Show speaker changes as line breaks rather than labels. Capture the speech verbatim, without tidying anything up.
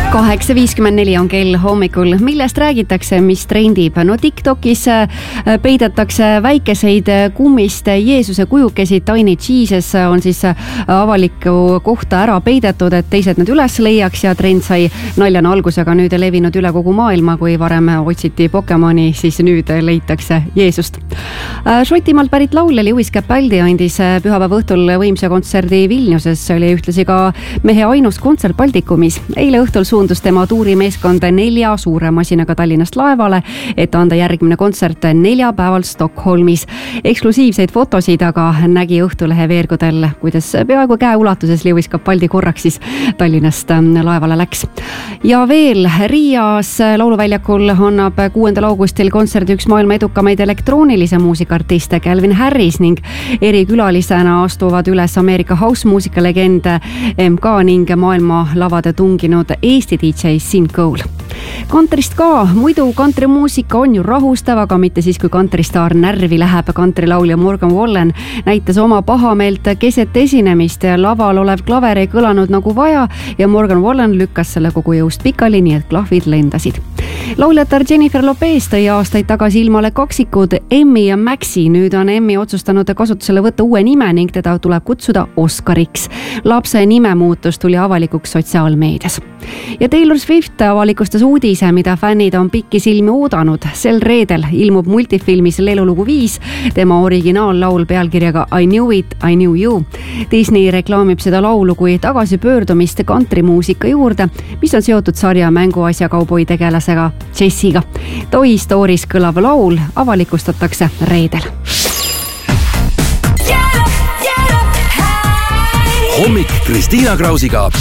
kaheksa viiskümmend neli on kell hommikul. Millest räägitakse, mis trendib? No TikTokis peidetakse väikeseid kummist Jeesuse kujukesi. Tiny Jesus on siis avalikku kohta ära peidetud, et teised need üles leiaks ja trend sai naljana algusega nüüd levinud üle kogu maailma. Kui varem otsiti Pokemoni, siis nüüd leitakse Jeesust. Šotimaalt pärit laulja Lewis Capaldi andis pühapäeva õhtul võimsa kontserdi Vilniuses. See oli ühtlasi ka mehe ainus kontsert Baltikumis. Eile õhtul suundus tema tuurimeeskond nelja suure masinaga Tallinnast laevale, et anda järgmine kontsert neljapäeval Stockholmis. Eksklusiivseid fotosid aga nägi Õhtulehe veergudel, kuidas peaaegu käeulatuses Lewis Capaldi korraks siis Tallinnast laevale läks. Ja veel Riias lauluväljakul annab kuuendal augustil kontserdi üks maailma edukamaid elektroonilise muusikartiste Calvin Harris ning erikülalisena astuvad üles Ameerika house-muusika legend M K ning maailma lavade tunginud Eesti D J Sin Cole. Kantrist ka, muidu kantrimuusika on ju rahustav, aga mitte siis, kui kantristaar närvi läheb. Kantrilaulja Morgan Wallen näitas oma pahameelt keset esinemist ja laval olev klaver ei kõlanud nagu vaja ja Morgan Wallen lükkas selle kogu jõust pikali, nii et klahvid lendasid. Lauljatar Jennifer Lopez tõi aastaid tagasi ilmale kaksikud Emmy ja Maxi. Nüüd on Emmy otsustanud kasutusele võtta uue nime ning teda tuleb kutsuda Oscariks. Lapse nime muutus tuli avalikuks sotsiaalmeedias. Ja Taylor Swift avalikustas uudise, mida fännid on pikki silmi oodanud. Sel reedel ilmub multifilmis Lelulugu viis, tema originaallaul pealkirjaga I Knew It, I Knew You. Disney reklaamib seda laulu kui tagasipöördumist kantrimuusika juurde, mis on seotud sarja mänguasja kauboi tegelasega Jessiga. Toy Stories kõlav laul avalikustatakse reedel.
Hommik Kristiina Krausiga.